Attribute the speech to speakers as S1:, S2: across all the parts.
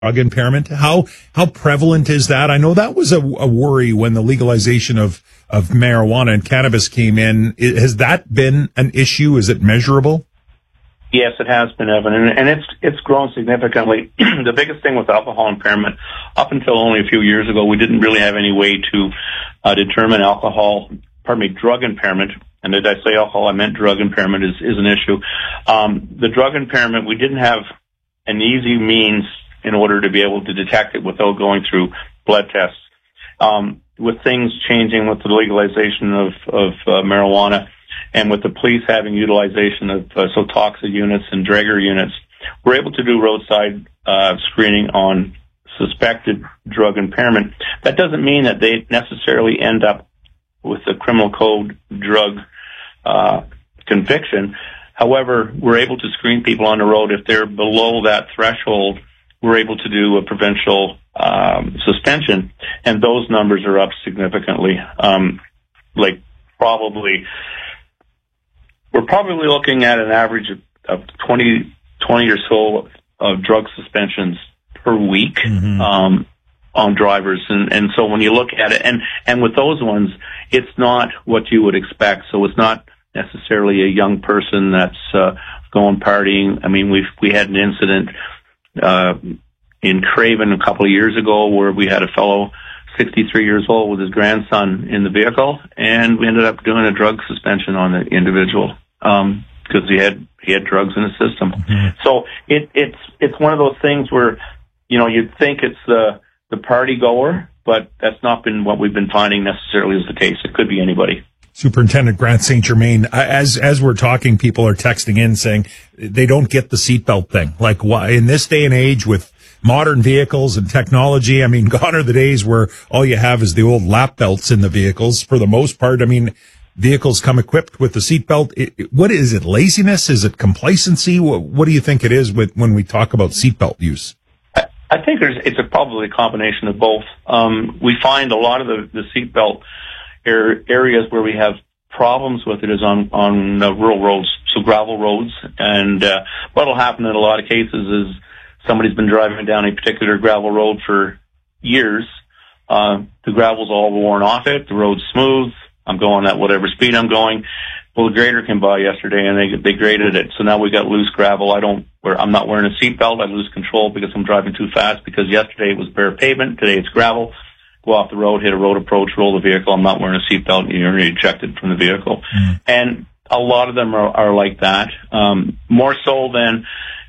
S1: drug impairment. How prevalent is that? I know that was a worry when the legalization of marijuana and cannabis came in. Has that been an issue? Is it measurable?
S2: Yes, it has been, Evan, and it's grown significantly. The biggest thing with alcohol impairment, up until only a few years ago, we didn't really have any way to determine drug impairment. And did I say alcohol? I meant drug impairment is an issue. The drug impairment, we didn't have an easy means in order to be able to detect it without going through blood tests. With things changing with the legalization of marijuana and with the police having utilization of toxic units and Draeger units, we're able to do roadside screening on suspected drug impairment. That doesn't mean that they necessarily end up with a criminal code drug conviction. However, we're able to screen people on the road. If they're below that threshold, we're able to do a provincial suspension, and those numbers are up significantly. We're probably looking at an average of 20 or so of drug suspensions per week on drivers. And so when you look at it, and with those ones, it's not what you would expect. So it's not necessarily a young person that's going partying. I mean, we had an incident in Craven a couple of years ago where we had a fellow 63 years old with his grandson in the vehicle, and we ended up doing a drug suspension on the individual because he had drugs in his system. So it's one of those things where, you know, you'd think it's the party goer, but that's not been what we've been finding necessarily is the case. It could be anybody.
S1: Superintendent Grant St. Germain, as we're talking, people are texting in saying they don't get the seatbelt thing. Like, why in this day and age with modern vehicles and technology? I mean, gone are the days where all you have is the old lap belts in the vehicles. For the most part, I mean, vehicles come equipped with the seatbelt. What is it? Laziness? Is it complacency? What do you think it is when we talk about seatbelt use?
S2: I think it's probably a combination of both. We find a lot of the seatbelt areas where we have problems with it is on rural roads, so gravel roads. And what'll happen in a lot of cases is somebody's been driving down a particular gravel road for years. The gravel's all worn off it. The road's smooth. I'm going at whatever speed I'm going. Well, the grader came by yesterday and they graded it. So now we got loose gravel. I'm not wearing a seatbelt. I lose control because I'm driving too fast because yesterday it was bare pavement. Today it's gravel. Go off the road, hit a road approach, roll the vehicle. I'm not wearing a seatbelt. And you're ejected from the vehicle. And a lot of them are like that. More so than,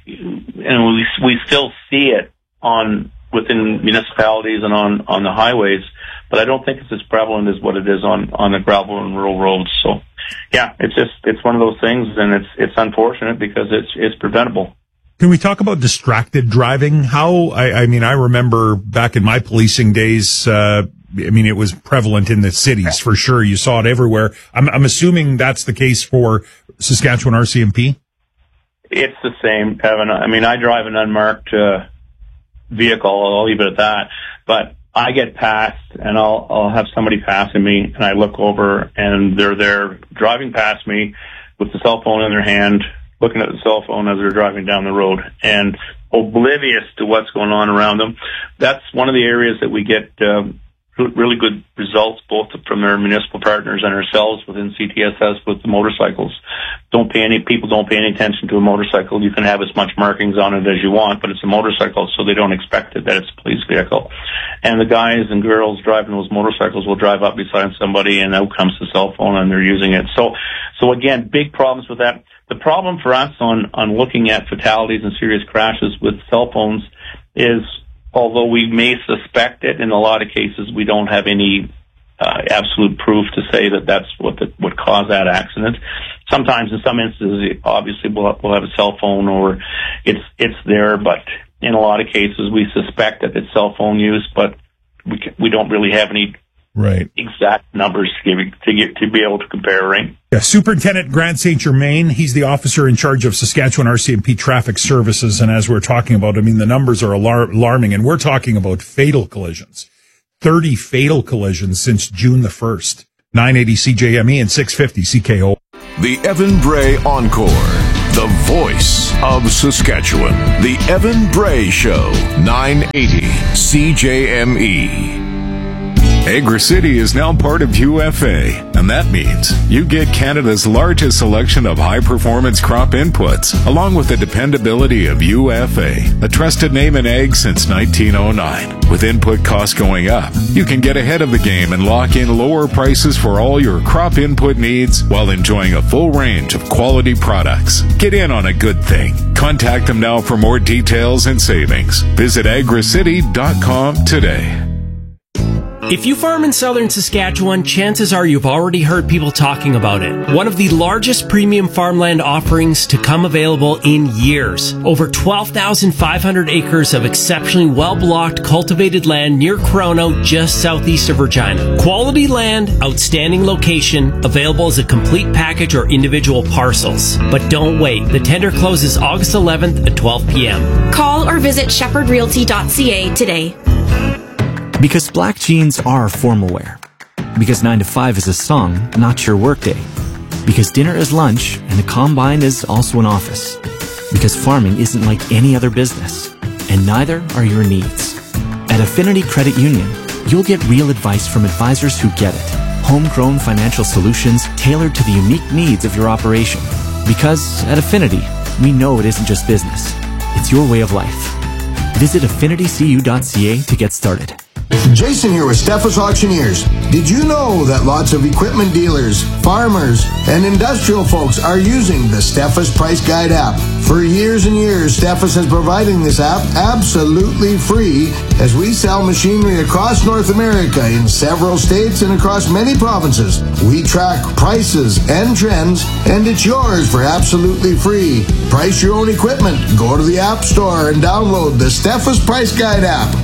S2: and we still see it within municipalities and on the highways, but I don't think it's as prevalent as what it is on the gravel and rural roads. So, yeah, it's one of those things, and it's unfortunate because it's preventable.
S1: Can we talk about distracted driving? I remember back in my policing days, it was prevalent in the cities for sure. You saw it everywhere. I'm assuming that's the case for Saskatchewan RCMP?
S2: It's the same, Evan. I mean, I drive an unmarked vehicle. I'll leave it at that. But I get passed, and I'll have somebody passing me, and I look over, and they're there driving past me with the cell phone in their hand, looking at the cell phone as they're driving down the road, and oblivious to what's going on around them. That's one of the areas that we get really good results, both from their municipal partners and ourselves within CTSS with the motorcycles. People don't pay any attention to a motorcycle. You can have as much markings on it as you want, but it's a motorcycle, so they don't expect it that it's a police vehicle. And the guys and girls driving those motorcycles will drive up beside somebody, and out comes the cell phone, and they're using it. So again, big problems with that. The problem for us on looking at fatalities and serious crashes with cell phones is, although we may suspect it, in a lot of cases we don't have any absolute proof to say that that's what would cause that accident. Sometimes, in some instances, obviously we'll have a cell phone or it's there, but in a lot of cases we suspect that it's cell phone use, but we don't really have any exact numbers to be able to compare, right?
S1: Yeah, Superintendent Grant St. Germain, he's the officer in charge of Saskatchewan RCMP Traffic Services, and as we're talking about, I mean, the numbers are alarming, and we're talking about fatal collisions. 30 fatal collisions since June the 1st. 980 CJME and 650 CKO.
S3: The Evan Bray Encore. the voice of Saskatchewan. The Evan Bray Show, 980 CJME. Agri-City is now part of UFA, and that means you get Canada's largest selection of high-performance crop inputs, along with the dependability of UFA, a trusted name in ag since 1909. With input costs going up, you can get ahead of the game and lock in lower prices for all your crop input needs while enjoying a full range of quality products. Get in on a good thing. Contact them now for more details and savings. Visit agricity.com today.
S4: If you farm in southern Saskatchewan, chances are you've already heard people talking about it. One of the largest premium farmland offerings to come available in years. Over 12,500 acres of exceptionally well-blocked, cultivated land near Corono, just southeast of Regina. Quality land, outstanding location, available as a complete package or individual parcels. But don't wait. The tender closes August 11th at 12 p.m.
S5: Call or visit shepherdrealty.ca today.
S6: Because black jeans are formal wear. Because 9 to 5 is a song, not your workday. Because dinner is lunch and the combine is also an office. Because farming isn't like any other business. And neither are your needs. At Affinity Credit Union, you'll get real advice from advisors who get it. Homegrown financial solutions tailored to the unique needs of your operation. Because at Affinity, we know it isn't just business. It's your way of life. Visit affinitycu.ca to get started.
S7: Jason here with Steffes Auctioneers. Did you know that lots of equipment dealers, farmers, and industrial folks are using the Steffes Price Guide app? For years and years, Steffes has provided this app absolutely free as we sell machinery across North America in several states and across many provinces. We track prices and trends, and it's yours for absolutely free. Price your own equipment. Go to the App Store and download the Steffes Price Guide app.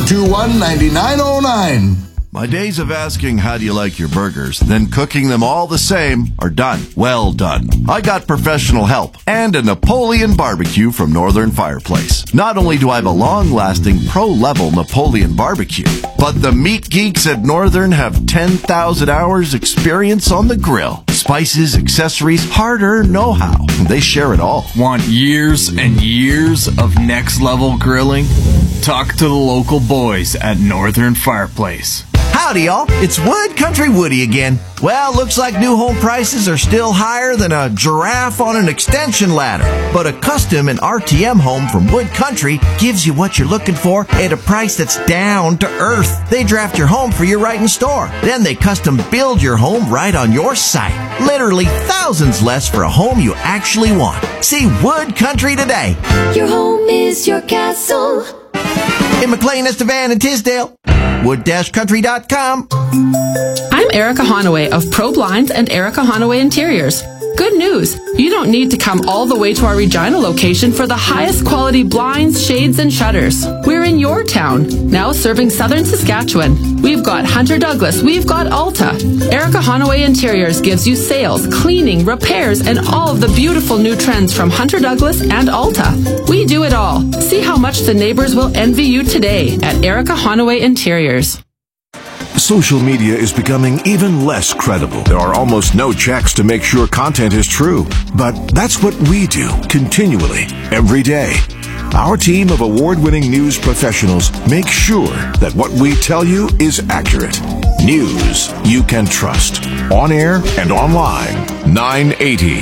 S7: 421-9909.
S8: My days of asking how do you like your burgers, then cooking them all the same are done. Well done. I got professional help and a Napoleon barbecue from Northern Fireplace. Not only do I have a long-lasting pro-level Napoleon barbecue, but the meat geeks at Northern have 10,000 hours experience on the grill. Spices, accessories, hard-earned know-how. They share it all.
S9: Want years and years of next-level grilling? Talk to the local boys at Northern Fireplace.
S10: Howdy, y'all. It's Wood Country Woody again. Well, looks like new home prices are still higher than a giraffe on an extension ladder. But a custom and RTM home from Wood Country gives you what you're looking for at a price that's down to earth. They draft your home for you right in store. Then they custom build your home right on your site. Literally thousands less for a home you actually want. See Wood Country today.
S11: Your home is your castle.
S10: In McLean, Estevan, and Tisdale. Wood-country.com.
S12: I'm Erica Honaway of Pro Blinds and Erica Honaway Interiors. Good news! You don't need to come all the way to our Regina location for the highest quality blinds, shades, and shutters. We're in your town, now serving southern Saskatchewan. We've got Hunter Douglas, we've got Alta. Erica Honaway Interiors gives you sales, cleaning, repairs, and all of the beautiful new trends from Hunter Douglas and Alta. We do it all. See how much the neighbors will envy you today at Erica Honaway Interiors.
S3: Social media is becoming even less credible. There are almost no checks to make sure content is true. But that's what we do continually, every day. Our team of award-winning news professionals make sure that what we tell you is accurate. News you can trust. On air and online. 980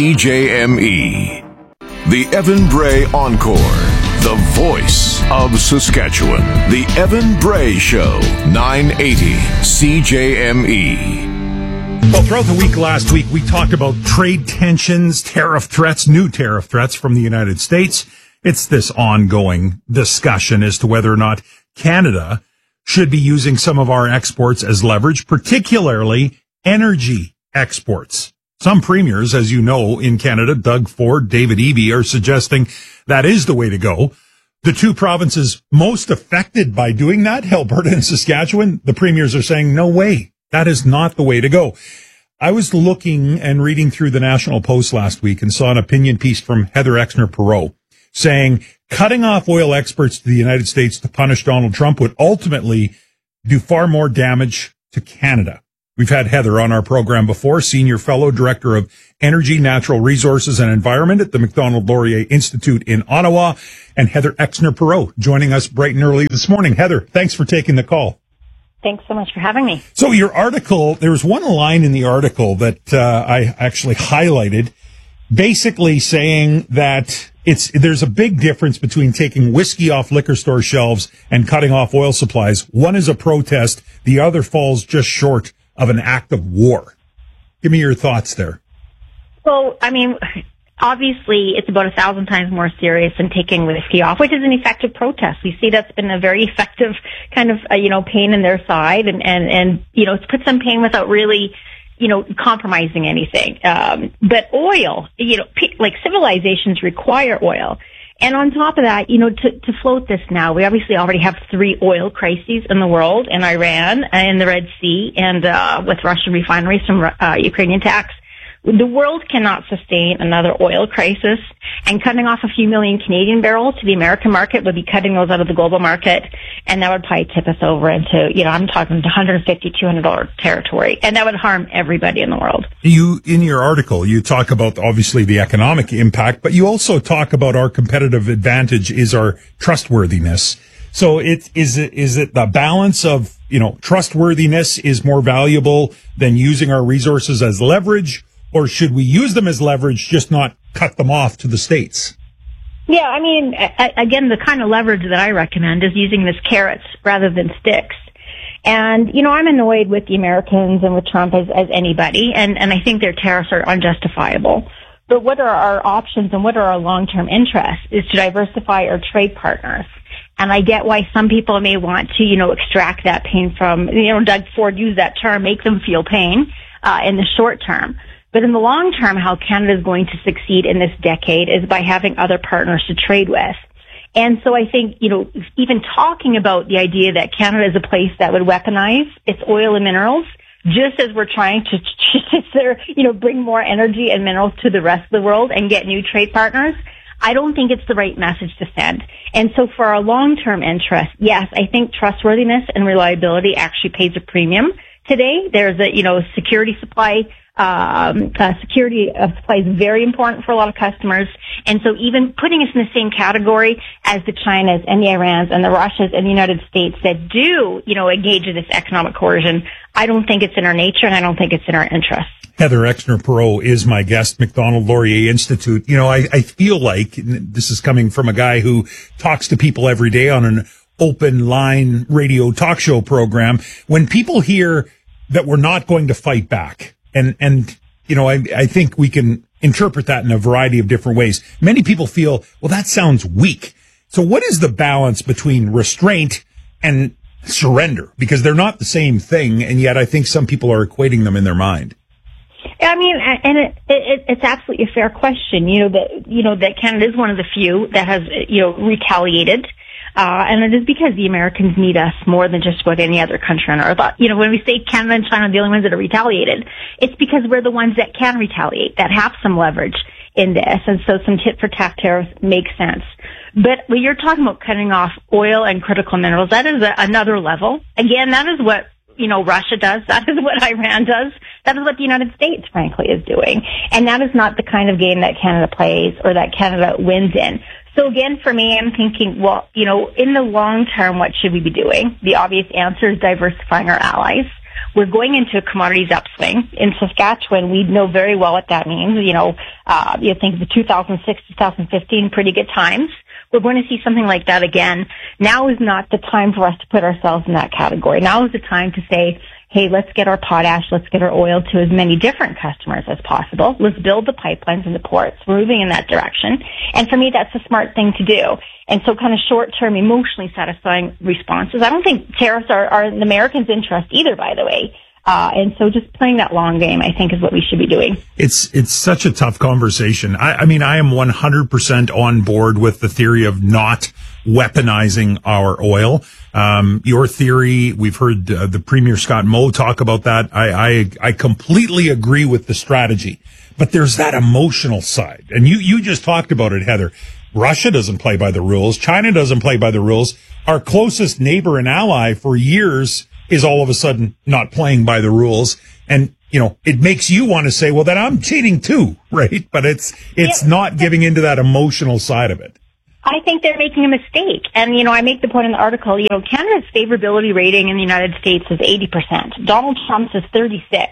S3: CJME. The Evan Bray Encore. The voice of Saskatchewan. The Evan Bray Show. 980 CJME.
S1: Well, throughout the week last week, we talked about trade tensions, tariff threats, new tariff threats from the United States. It's this ongoing discussion as to whether or not Canada should be using some of our exports as leverage, particularly energy exports. Some premiers, as you know, in Canada, Doug Ford, David Eby, are suggesting that is the way to go. The two provinces most affected by doing that, Alberta and Saskatchewan, the premiers are saying, no way, that is not the way to go. I was looking and reading through the National Post last week and saw an opinion piece from Heather Exner-Perot saying cutting off oil exports to the United States to punish Donald Trump would ultimately do far more damage to Canada. We've had Heather on our program before, Senior Fellow Director of Energy, Natural Resources and Environment at the Macdonald-Laurier Institute in Ottawa, and Heather Exner-Perot joining us bright and early this morning. Heather, thanks for taking the call.
S13: Thanks so much for having me.
S1: So your article, there was one line in the article that I actually highlighted, basically saying that there's a big difference between taking whiskey off liquor store shelves and cutting off oil supplies. One is a protest, the other falls just short of an act of war. Give me your thoughts there.
S13: Well, I mean, obviously it's about 1,000 times more serious than taking whiskey off, which is an effective protest. We see that's been a very effective kind of, pain in their side and it's put some pain without really, compromising anything. But oil, like civilizations require oil. And on top of that, to float this now, we obviously already have 3 oil crises in the world, in Iran, in the Red Sea, and with Russian refineries from Ukrainian attacks. The world cannot sustain another oil crisis, and cutting off a few million Canadian barrels to the American market would be cutting those out of the global market, and that would probably tip us over into, I'm talking $150, $200 territory, and that would harm everybody in the world.
S1: In your article, you talk about obviously the economic impact, but you also talk about our competitive advantage is our trustworthiness. So is it the balance of, trustworthiness is more valuable than using our resources as leverage? Or should we use them as leverage, just not cut them off to the states?
S13: Yeah, I mean, again, the kind of leverage that I recommend is using this carrots rather than sticks. And, I'm annoyed with the Americans and with Trump as anybody, and I think their tariffs are unjustifiable. But what are our options and what are our long-term interests is to diversify our trade partners. And I get why some people may want to, extract that pain from, Doug Ford used that term, make them feel pain, in the short term. But in the long term, how Canada is going to succeed in this decade is by having other partners to trade with. And so I think, even talking about the idea that Canada is a place that would weaponize its oil and minerals, just as we're trying to bring more energy and minerals to the rest of the world and get new trade partners, I don't think it's the right message to send. And so for our long-term interest, yes, I think trustworthiness and reliability actually pays a premium. Today, there's a, security supply, security of supply is very important for a lot of customers. And so even putting us in the same category as the Chinas and the Irans and the Russias and the United States that do, engage in this economic coercion, I don't think it's in our nature and I don't think it's in our interest.
S1: Heather Exner-Perot is my guest, Macdonald-Laurier Institute. I feel like this is coming from a guy who talks to people every day on an open line radio talk show program. When people hear that we're not going to fight back, and I think we can interpret that in a variety of different ways. Many people feel, well, that sounds weak. So what is the balance between restraint and surrender? Because they're not the same thing, and yet I think some people are equating them in their mind.
S13: I mean, and it's absolutely a fair question. That Canada is one of the few that has, retaliated. And it is because the Americans need us more than just about any other country on earth. When we say Canada and China are the only ones that are retaliated, it's because we're the ones that can retaliate, that have some leverage in this. And so some tit-for-tat tariffs make sense. But when you're talking about cutting off oil and critical minerals, that is another level. Again, that is what, Russia does. That is what Iran does. That is what the United States, frankly, is doing. And that is not the kind of game that Canada plays or that Canada wins in. So again, for me, I'm thinking, well, in the long term, what should we be doing? The obvious answer is diversifying our allies. We're going into a commodities upswing. In Saskatchewan, we know very well what that means. You think the 2006, 2015, pretty good times. We're going to see something like that again. Now is not the time for us to put ourselves in that category. Now is the time to say, hey, let's get our potash, let's get our oil to as many different customers as possible. Let's build the pipelines and the ports. We're moving in that direction. And for me, that's a smart thing to do. And so kind of short-term, emotionally satisfying responses. I don't think tariffs are in the Americans' interest either, by the way. And so just playing that long game, I think, is what we should be doing.
S1: It's such a tough conversation. I mean, I am 100% on board with the theory of not weaponizing our oil. Your theory, we've heard the Premier Scott Moe talk about that. I completely agree with the strategy, but there's that emotional side. And you just talked about it, Heather. Russia doesn't play by the rules. China doesn't play by the rules. Our closest neighbor and ally for years is all of a sudden not playing by the rules. And, it makes you want to say, well, then I'm cheating too, right? But it's not giving into that emotional side of it.
S13: I think they're making a mistake. And, I make the point in the article, Canada's favorability rating in the United States is 80%. Donald Trump's is 36%.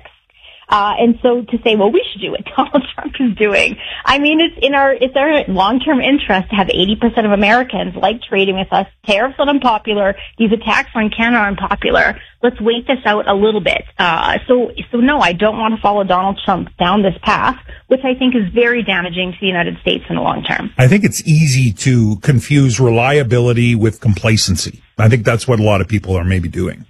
S13: And so to say, well, we should do what Donald Trump is doing. I mean, it's our long-term interest to have 80% of Americans like trading with us. Tariffs are unpopular. These attacks on Canada are unpopular. Let's wait this out a little bit. So no, I don't want to follow Donald Trump down this path, which I think is very damaging to the United States in the long term.
S1: I think it's easy to confuse reliability with complacency. I think that's what a lot of people are maybe doing.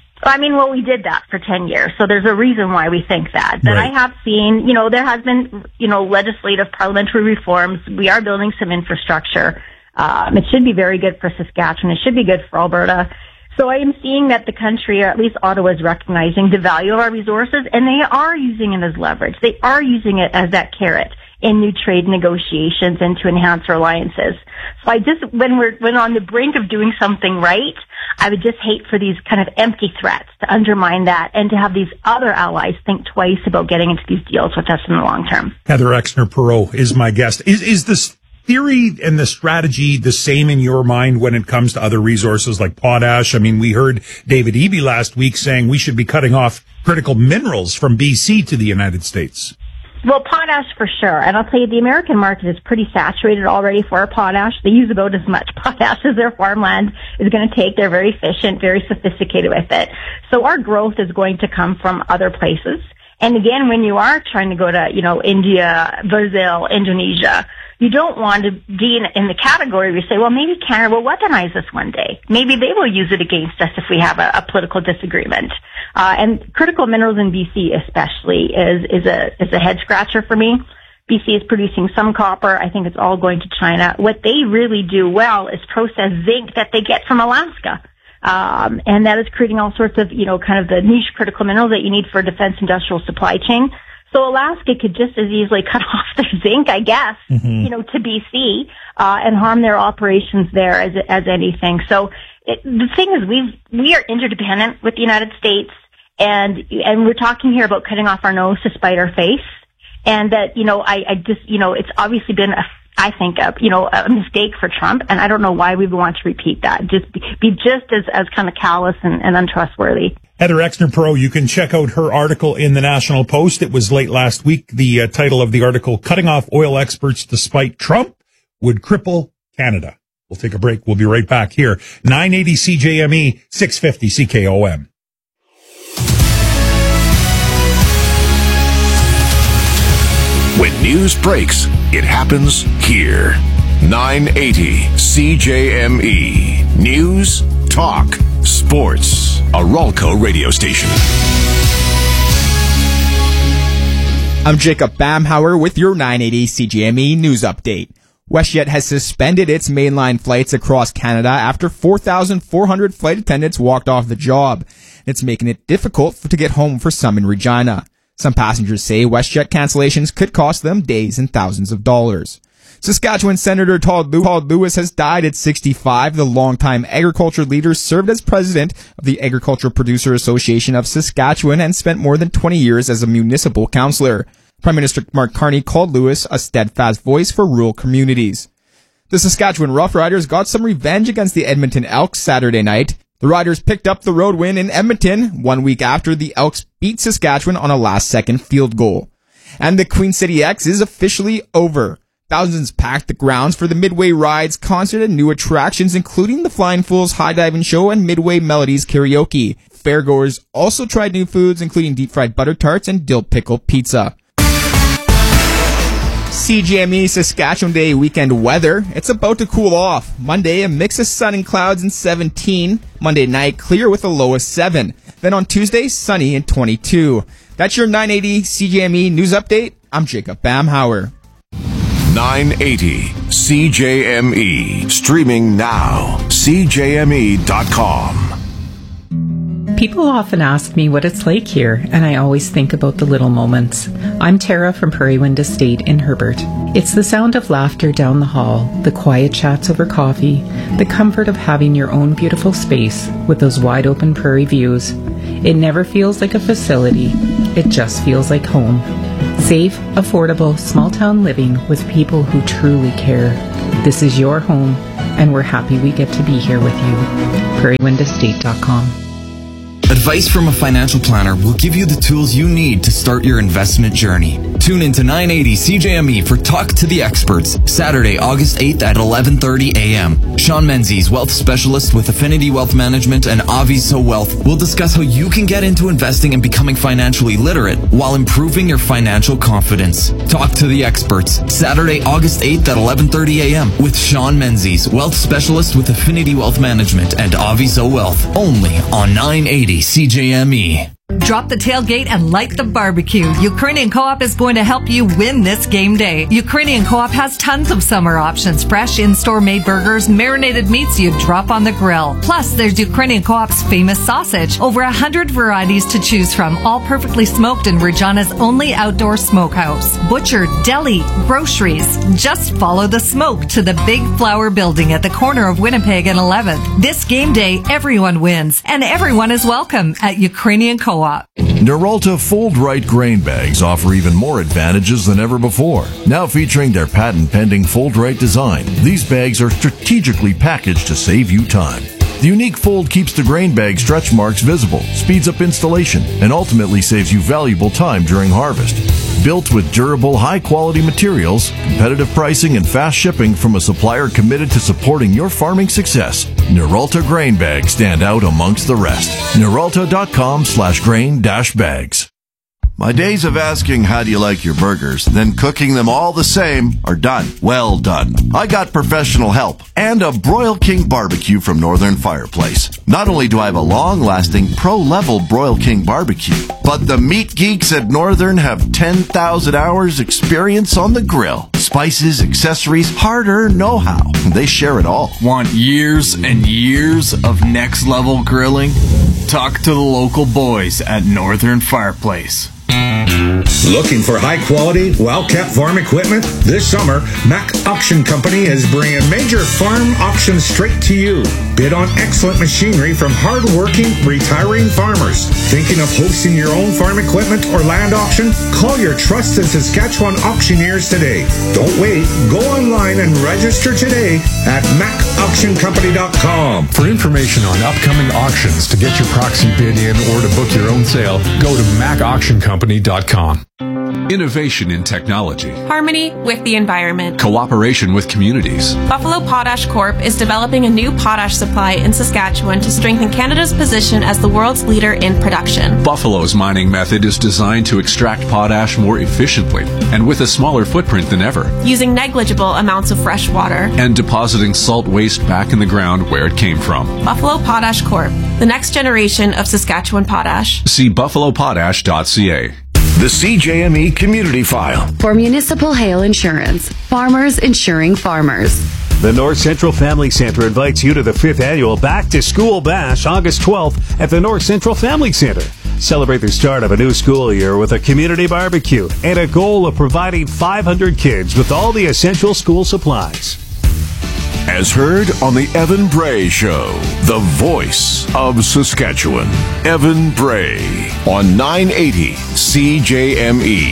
S13: I mean, well, we did that for 10 years, so there's a reason why we think that. But right. I have seen, there has been, legislative parliamentary reforms. We are building some infrastructure. It should be very good for Saskatchewan. It should be good for Alberta. So I am seeing that the country, or at least Ottawa, is recognizing the value of our resources, and they are using it as leverage. They are using it as that carrot in new trade negotiations and to enhance our alliances. So when we're on the brink of doing something right, I would just hate for these kind of empty threats to undermine that and to have these other allies think twice about getting into these deals with us in the long term.
S1: Heather Exner-Perot is my guest. Is this theory and the strategy the same in your mind when it comes to other resources like potash? I mean, we heard David Eby last week saying we should be cutting off critical minerals from BC to the United States.
S13: Well, potash for sure. And I'll tell you, the American market is pretty saturated already for our potash. They use about as much potash as their farmland is going to take. They're very efficient, very sophisticated with it. So our growth is going to come from other places. And again, when you are trying to go to, India, Brazil, Indonesia, you don't want to be in the category where you say, well, maybe Canada will weaponize this one day. Maybe they will use it against us if we have a political disagreement. And critical minerals in BC especially is a head scratcher for me. BC is producing some copper. I think it's all going to China. What they really do well is process zinc that they get from Alaska. And that is creating all sorts of, kind of the niche critical minerals that you need for a defense industrial supply chain. So Alaska could just as easily cut off their zinc, I guess, to BC, and harm their operations there as anything. So the thing is we are interdependent with the United States, and we're talking here about cutting off our nose to spite our face. And that, it's obviously been a mistake for Trump, and I don't know why we would want to repeat that. Just be just as kind of callous and untrustworthy.
S1: Heather Exner-Perot, you can check out her article in the National Post. It was late last week. The title of the article, Cutting Off Oil Experts to Spite Trump Would Cripple Canada. We'll take a break. We'll be right back here. 980 CJME, 650 CKOM.
S3: When news breaks, it happens here. 980 CJME. News, talk, sports. A Ralco radio station.
S14: I'm Jacob Bamhauer with your 980 CJME news update. WestJet has suspended its mainline flights across Canada after 4,400 flight attendants walked off the job. It's making it difficult to get home for some in Regina. Some passengers say WestJet cancellations could cost them days and thousands of dollars. Saskatchewan Senator Todd Lewis has died at 65. The longtime agriculture leader served as president of the Agricultural Producer Association of Saskatchewan and spent more than 20 years as a municipal councillor. Prime Minister Mark Carney called Lewis a steadfast voice for rural communities. The Saskatchewan Roughriders got some revenge against the Edmonton Elks Saturday night. The Riders picked up the road win in Edmonton 1 week after the Elks beat Saskatchewan on a last-second field goal. And the Queen City X is officially over. Thousands packed the grounds for the Midway Rides concert and new attractions, including the Flying Fools High Diving Show and Midway Melodies Karaoke. Fairgoers also tried new foods, including deep-fried butter tarts and dill pickle pizza. CJME Saskatchewan Day weekend weather. It's about to cool off. Monday, a mix of sun and clouds and 17. Monday night, clear with a low of 7. Then on Tuesday, sunny and 22. That's your 980 CJME news update. I'm Jacob Bamhauer.
S3: 980 CJME. Streaming now. CJME.com.
S15: People often ask me what it's like here, and I always think about the little moments. I'm Tara from Prairie Wind Estate in Herbert. It's the sound of laughter down the hall, the quiet chats over coffee, the comfort of having your own beautiful space with those wide open prairie views. It never feels like a facility, it just feels like home. Safe, affordable, small town living with people who truly care. This is your home, and we're happy we get to be here with you. PrairieWindEstate.com.
S16: Advice from a financial planner will give you the tools you need to start your investment journey. Tune into 980 CJME for Talk to the Experts, Saturday, August 8th at 11:30 a.m. Sean Menzies, wealth specialist with Affinity Wealth Management and Aviso Wealth, will discuss how you can get into investing and becoming financially literate while improving your financial confidence. Talk to the Experts, Saturday, August 8th at 11:30 a.m. with Sean Menzies, wealth specialist with Affinity Wealth Management and Aviso Wealth, only on 980 CJME.
S17: Drop the tailgate and light the barbecue. Ukrainian Co-op is going to help you win this game day. Ukrainian Co-op has tons of summer options. Fresh in-store made burgers, marinated meats you drop on the grill. Plus, there's Ukrainian Co-op's famous sausage. Over 100 varieties to choose from, all perfectly smoked in Regina's only outdoor smokehouse. Butcher, deli, groceries. Just follow the smoke to the Big Flower Building at the corner of Winnipeg and 11th. This game day, everyone wins, and everyone is welcome at Ukrainian Co-op.
S8: Noralta Fold Right grain bags offer even more advantages than ever before. Now featuring their patent-pending Fold Right design, these bags are strategically packaged to save you time. The unique fold keeps the grain bag stretch marks visible, speeds up installation, and ultimately saves you valuable time during harvest. Built with durable, high-quality materials, competitive pricing, and fast shipping from a supplier committed to supporting your farming success, Noralta grain bags stand out amongst the rest. Noralta.com/grain-bags. My days of asking how do you like your burgers, then cooking them all the same are done. Well done. I got professional help and a Broil King barbecue from Northern Fireplace. Not only do I have a long-lasting pro-level Broil King barbecue, but the meat geeks at Northern have 10,000 hours experience on the grill. Spices, accessories, hard-earned know-how. They share it all.
S9: Want years and years of next-level grilling? Talk to the local boys at Northern Fireplace.
S18: Looking for high-quality, well-kept farm equipment? This summer, Mac Auction Company is bringing major farm auctions straight to you. Bid on excellent machinery from hard-working, retiring farmers. Thinking of hosting your own farm equipment or land auction? Call your trusted Saskatchewan auctioneers today. Don't wait. Go online and register today at macauctioncompany.com.
S19: For information on upcoming auctions, to get your proxy bid in, or to book your own sale, go to macauctioncompany.com.
S20: Innovation in technology.
S5: Harmony with the environment.
S20: Cooperation with communities.
S5: Buffalo Potash Corp is developing a new potash supply in Saskatchewan to strengthen Canada's position as the world's leader in production.
S20: Buffalo's mining method is designed to extract potash more efficiently and with a smaller footprint than ever,
S5: using negligible amounts of fresh water
S20: and depositing salt waste back in the ground where it came from.
S5: Buffalo Potash Corp, the next generation of Saskatchewan potash.
S20: See buffalopotash.ca.
S3: The CJME Community File.
S21: For Municipal Hail Insurance, farmers insuring farmers.
S22: The North Central Family Center invites you to the 5th annual Back to School Bash, August 12th at the North Central Family Center. Celebrate the start of a new school year with a community barbecue and a goal of providing 500 kids with all the essential school supplies.
S3: As heard on the Evan Bray Show, the voice of Saskatchewan. Evan Bray on 980 CJME.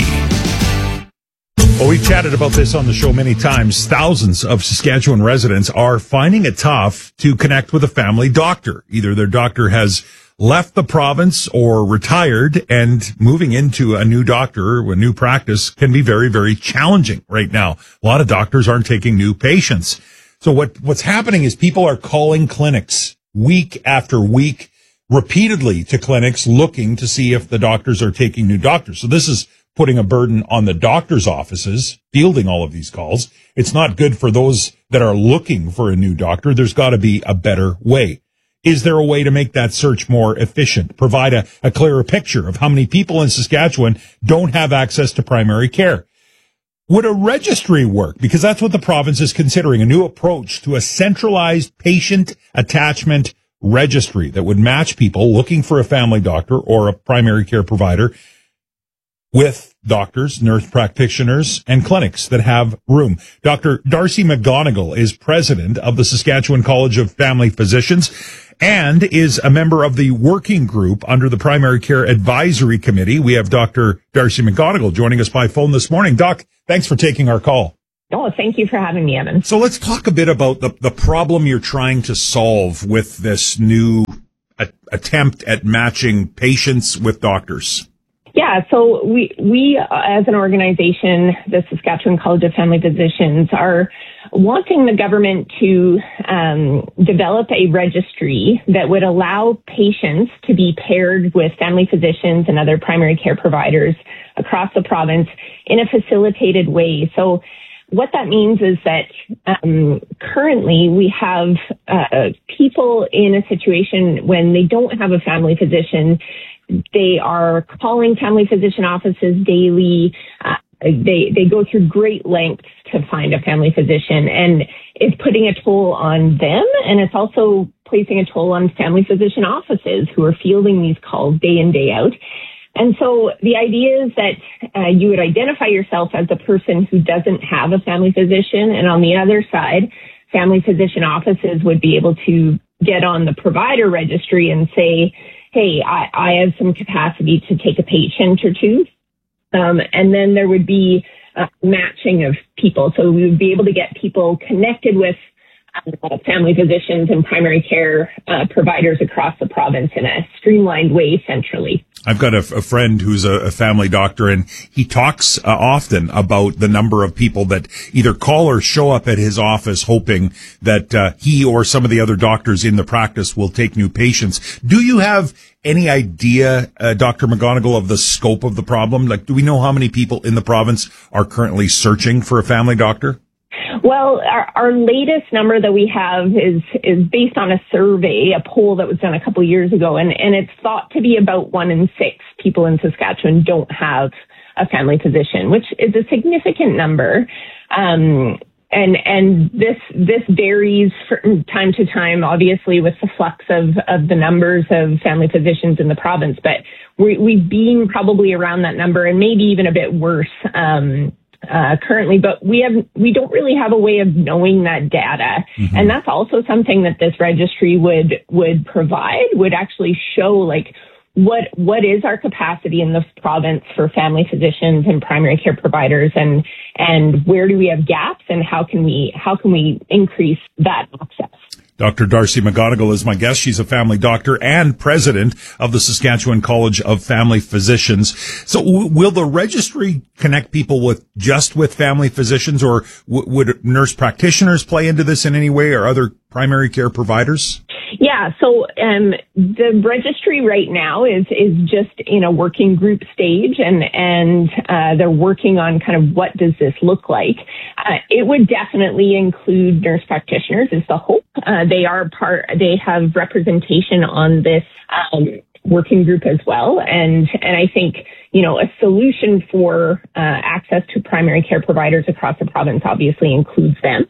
S1: Well, we've chatted about this on the show many times. Thousands of Saskatchewan residents are finding it tough to connect with a family doctor. Either their doctor has left the province or retired, and moving into a new doctor, a new practice, can be very, very challenging right now. A lot of doctors aren't taking new patients. So what's happening is people are calling clinics week after week, repeatedly to clinics, looking to see if the doctors are taking new doctors. So this is putting a burden on the doctor's offices, fielding all of these calls. It's not good for those that are looking for a new doctor. There's got to be a better way. Is there a way to make that search more efficient, provide a clearer picture of how many people in Saskatchewan don't have access to primary care? Would a registry work? Because that's what the province is considering, a new approach to a centralized patient attachment registry that would match people looking for a family doctor or a primary care provider with doctors, nurse practitioners, and clinics that have room. Dr. Darcy McGonigal is president of the Saskatchewan College of Family Physicians and is a member of the working group under the Primary Care Advisory Committee. We have Dr. Darcy McGonigal joining us by phone this morning. Doc, thanks for taking our call.
S2: Oh, thank you for having me, Evan.
S1: So let's talk a bit about the problem you're trying to solve with this new attempt at matching patients with doctors.
S2: Yeah, so we as an organization, the Saskatchewan College of Family Physicians, are wanting the government to develop a registry that would allow patients to be paired with family physicians and other primary care providers across the province in a facilitated way. So what that means is that currently we have people in a situation when they don't have a family physician. They are calling family physician offices daily. They go through great lengths to find a family physician, and it's putting a toll on them, and it's also placing a toll on family physician offices who are fielding these calls day in, day out. And so the idea is that you would identify yourself as a person who doesn't have a family physician, and on the other side, family physician offices would be able to get on the provider registry and say, hey, I have some capacity to take a patient or two. And then there would be matching of people. So we would be able to get people connected with family physicians and primary care providers across the province in a streamlined way centrally.
S1: I've got a friend who's a family doctor, and he talks often about the number of people that either call or show up at his office hoping that he or some of the other doctors in the practice will take new patients. Do you have any idea, Dr. McGonigal, of the scope of the problem? Like, do we know how many people in the province are currently searching for a family doctor?
S2: Well, our latest number that we have is based on a survey, a poll that was done a couple of years ago, and it's thought to be about 1 in 6 people in Saskatchewan don't have a family physician, which is a significant number. And this varies from time to time, obviously, with the flux of the numbers of family physicians in the province. But we've been probably around that number, and maybe even a bit worse currently, but we don't really have a way of knowing that data. Mm-hmm. And that's also something that this registry would provide, would actually show like what is our capacity in the province for family physicians and primary care providers, and where do we have gaps, and how can we increase that access.
S1: Dr. Darcy McGonigal is my guest. She's a family doctor and president of the Saskatchewan College of Family Physicians. So will the registry connect people with family physicians, or would nurse practitioners play into this in any way, or other primary care providers?
S2: Yeah, so the registry right now is just in a working group stage, and they're working on kind of what does this look like. It would definitely include nurse practitioners is the hope. They have representation on this working group as well, and I think a solution for access to primary care providers across the province obviously includes them.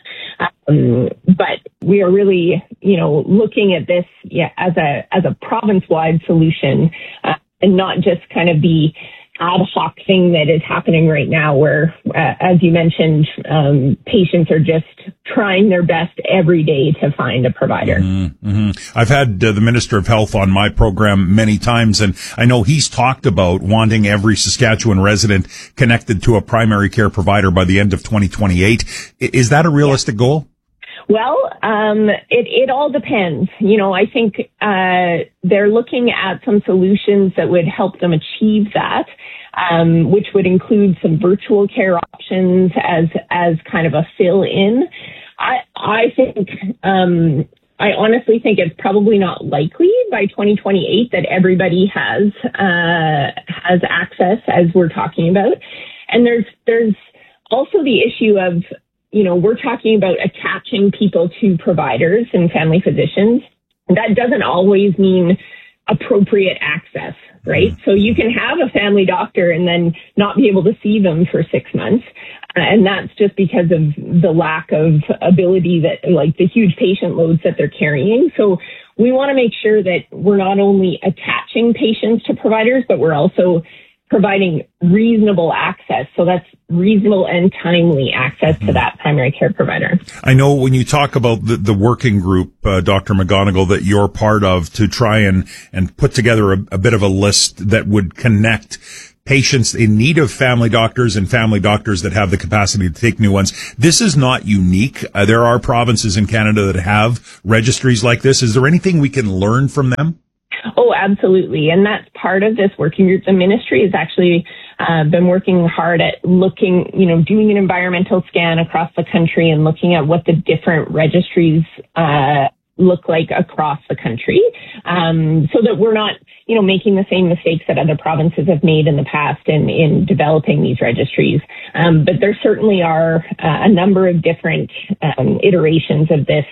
S2: But we are really, looking at this as a province-wide solution, and not just kind of the ad hoc thing that is happening right now where, as you mentioned, patients are just trying their best every day to find a provider.
S1: Mm-hmm. Mm-hmm. I've had the Minister of Health on my program many times, and I know he's talked about wanting every Saskatchewan resident connected to a primary care provider by the end of 2028. Is that a realistic goal?
S2: Well, it all depends. I think they're looking at some solutions that would help them achieve that, which would include some virtual care options as kind of a fill-in. I think I honestly think it's probably not likely by 2028 that everybody has access, as we're talking about. And there's also the issue of, we're talking about attaching people to providers and family physicians. That doesn't always mean appropriate access. right? So you can have a family doctor and then not be able to see them for 6 months. And that's just because of the lack of ability that, like, the huge patient loads that they're carrying. So we want to make sure that we're not only attaching patients to providers, but we're also providing reasonable access. So that's reasonable and timely access to that primary care provider.
S1: I know when you talk about the working group, Dr. McGonigal, that you're part of to try and put together a bit of a list that would connect patients in need of family doctors and family doctors that have the capacity to take new ones. This is not unique. There are provinces in Canada that have registries like this. Is there anything we can learn from them?
S2: Oh, absolutely. And that's part of this working group. The ministry has actually been working hard at looking, doing an environmental scan across the country and looking at what the different registries look like across the country, so that we're not, making the same mistakes that other provinces have made in the past in developing these registries. But there certainly are a number of different iterations of this,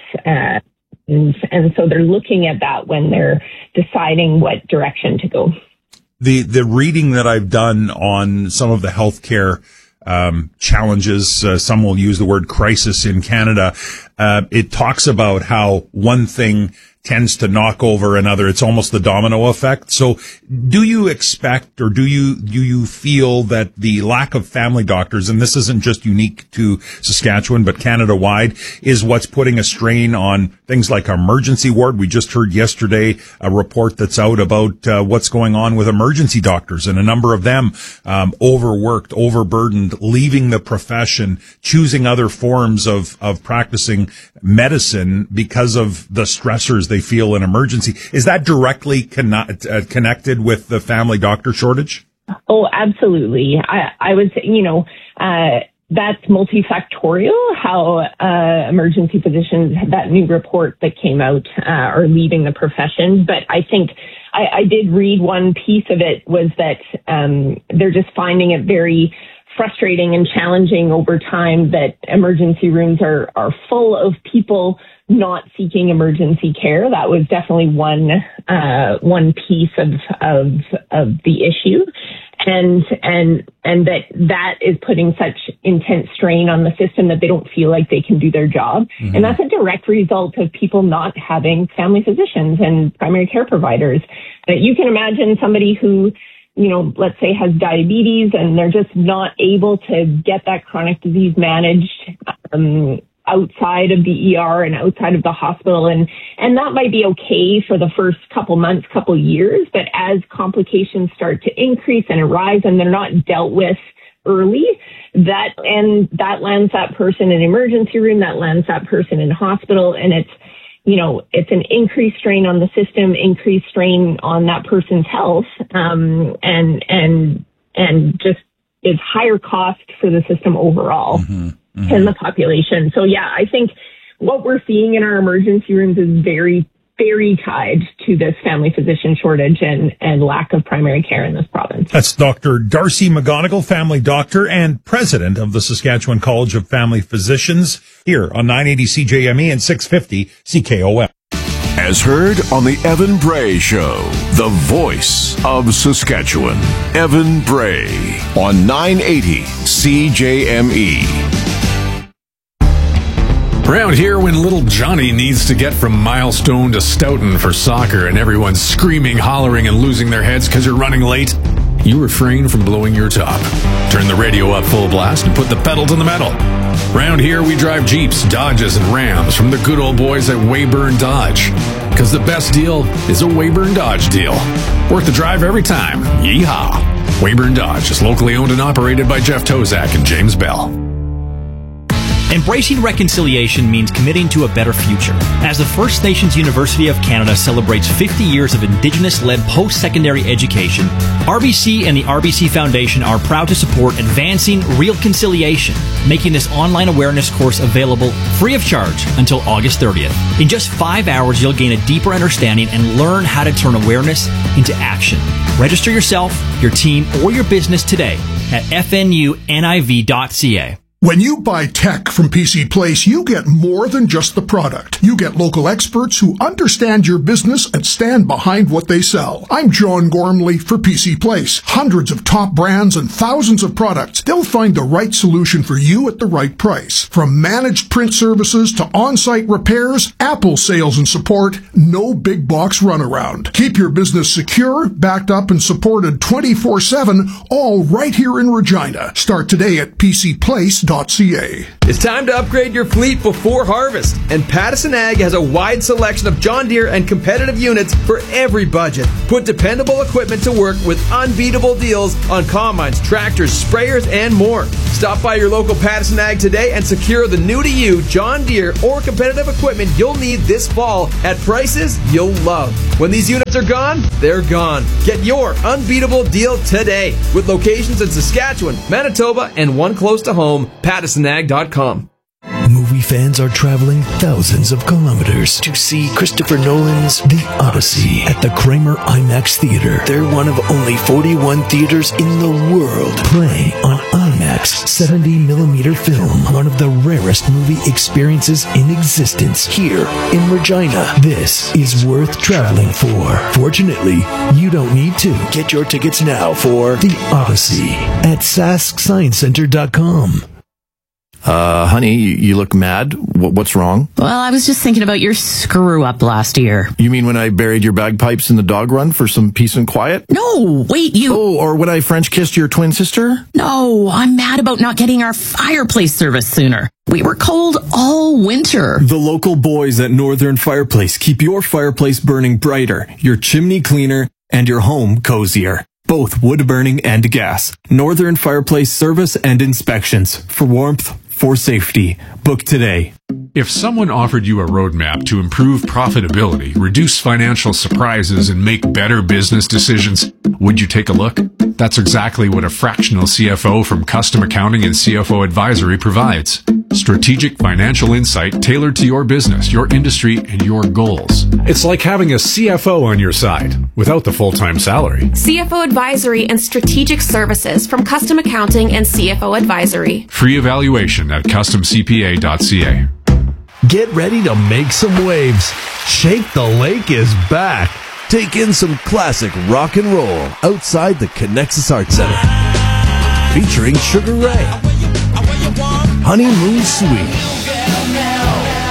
S2: and so they're looking at that when they're deciding what direction to go.
S1: The reading that I've done on some of the healthcare challenges, some will use the word crisis in Canada. It talks about how one thing tends to knock over another. It's almost the domino effect. So do you expect, or do you feel that the lack of family doctors, and this isn't just unique to Saskatchewan, but Canada-wide, is what's putting a strain on things like our emergency ward? We just heard yesterday a report that's out about what's going on with emergency doctors, and a number of them overworked, overburdened, leaving the profession, choosing other forms of practicing medicine because of the stressors they feel in emergency. Is that directly connected with the family doctor shortage?
S2: Oh, absolutely. I would say, that's multifactorial, how emergency physicians, that new report that came out, are leaving the profession. But I think I did read one piece of it was that they're just finding it very frustrating and challenging over time that emergency rooms are full of people not seeking emergency care. That was definitely one piece of the issue. And that is putting such intense strain on the system that they don't feel like they can do their job. Mm-hmm. And that's a direct result of people not having family physicians and primary care providers. You can imagine somebody who, let's say has diabetes and they're just not able to get that chronic disease managed outside of the ER and outside of the hospital. And that might be okay for the first couple months, couple years, but as complications start to increase and arise and they're not dealt with early, that lands that person in emergency room, that lands that person in hospital, and it's an increased strain on the system, increased strain on that person's health, and just is higher cost for the system overall. Mm-hmm. Mm-hmm. And the population. So yeah, I think what we're seeing in our emergency rooms is very, very tied to this family physician shortage and lack of primary care in this province.
S1: That's Dr. Darcy McGonigal, family doctor and president of the Saskatchewan College of Family Physicians, here on 980 CJME and 650 CKOM.
S3: As heard on the Evan Bray Show, the voice of Saskatchewan. Evan Bray on 980 CJME.
S19: Around here, when little Johnny needs to get from Milestone to Stoughton for soccer and everyone's screaming, hollering, and losing their heads because you're running late, you refrain from blowing your top. Turn the radio up full blast and put the pedal to the metal. Around here, we drive Jeeps, Dodges, and Rams from the good old boys at Weyburn Dodge. Because the best deal is a Weyburn Dodge deal. Worth the drive every time. Yeehaw! Weyburn Dodge is locally owned and operated by Jeff Tozak and James Bell.
S4: Embracing reconciliation means committing to a better future. As the First Nations University of Canada celebrates 50 years of Indigenous-led post-secondary education, RBC and the RBC Foundation are proud to support advancing real conciliation, making this online awareness course available free of charge until August 30th. In just 5 hours, you'll gain a deeper understanding and learn how to turn awareness into action. Register yourself, your team, or your business today at fnuniv.ca.
S6: When you buy tech from PC Place, you get more than just the product. You get local experts who understand your business and stand behind what they sell. I'm John Gormley for PC Place. Hundreds of top brands and thousands of products. They'll find the right solution for you at the right price. From managed print services to on-site repairs, Apple sales and support, no big box runaround. Keep your business secure, backed up and supported 24/7, all right here in Regina. Start today at PCPlace.ca.
S7: It's time to upgrade your fleet before harvest, and Pattison Ag has a wide selection of John Deere and competitive units for every budget. Put dependable equipment to work with unbeatable deals on combines, tractors, sprayers, and more. Stop by your local Pattison Ag today and secure the new-to-you John Deere or competitive equipment you'll need this fall at prices you'll love. When these units are gone, they're gone. Get your unbeatable deal today with locations in Saskatchewan, Manitoba, and one close to home, PattisonAg.com.
S23: Movie fans are traveling thousands of kilometers to see Christopher Nolan's The Odyssey at the Kramer IMAX Theater. They're one of only 41 theaters in the world playing on IMAX 70mm film, one of the rarest movie experiences in existence here in Regina. This is worth traveling for. Fortunately, you don't need to. Get your tickets now for The Odyssey at SaskScienceCenter.com.
S24: Honey, you look mad. What's wrong?
S25: Well, I was just thinking about your screw-up last year.
S24: You mean when I buried your bagpipes in the dog run for some peace and quiet?
S25: No, wait, you...
S24: Oh, or when I French-kissed your twin sister?
S25: No, I'm mad about not getting our fireplace service sooner. We were cold all winter.
S16: The local boys at Northern Fireplace keep your fireplace burning brighter, your chimney cleaner, and your home cozier. Both wood burning and gas. Northern Fireplace service and inspections. For warmth, for safety. Book today.
S19: If someone offered you a roadmap to improve profitability, reduce financial surprises, and make better business decisions, would you take a look? That's exactly what a fractional CFO from Custom Accounting and CFO Advisory provides. Strategic financial insight tailored to your business, your industry, and your goals. It's like having a CFO on your side without the full-time salary.
S5: CFO Advisory and Strategic Services from Custom Accounting and CFO Advisory.
S19: Free evaluation at customcpa.ca.
S26: Get ready to make some waves. Shake the Lake is back. Take in some classic rock and roll outside the Connexus Arts Center. Featuring Sugar Ray, Honeymoon Suite,